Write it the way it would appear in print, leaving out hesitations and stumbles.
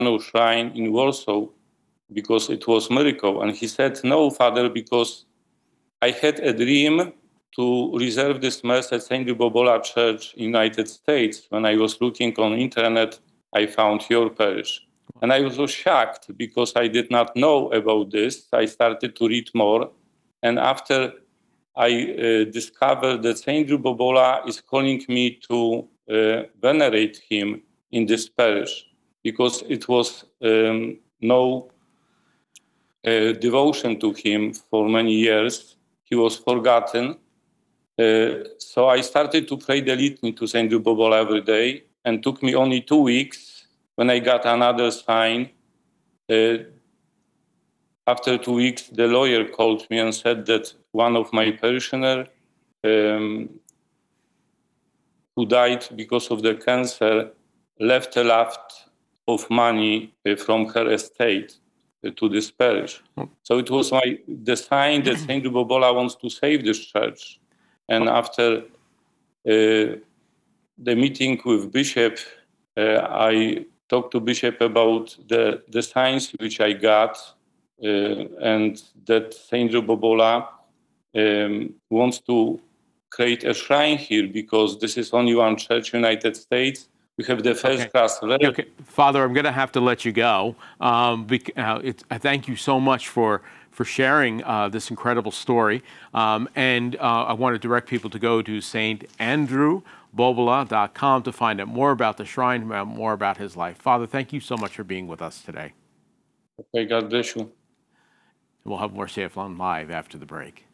no shrine in Warsaw because it was miracle. And he said, no, Father, because I had a dream to reserve this Mass at St. Bobola Church in United States. When I was looking on internet, I found your parish. And I was so shocked because I did not know about this. I started to read more. And after I discovered that St. Bobola is calling me to venerate him in this parish because it was no devotion to him for many years. He was forgotten. So I started to pray the litany to St. Bobola every day, and took me only 2 weeks when I got another sign. After 2 weeks, the lawyer called me and said that one of my parishioners who died because of the cancer left a lot of money from her estate to this parish. So it was the sign that St. Bobola wants to save this church. And after the meeting with Bishop, I talked to Bishop about the signs which I got, and that St. Bobola wants to create a shrine here because this is only one church in the United States. We have the first class. Okay. Father, I'm going to have to let you go. I thank you so much for sharing this incredible story. And I want to direct people to go to standrewbobola.com to find out more about the shrine, more about his life. Father, thank you so much for being with us today. Okay, God bless you. We'll have more CFLN Live after the break.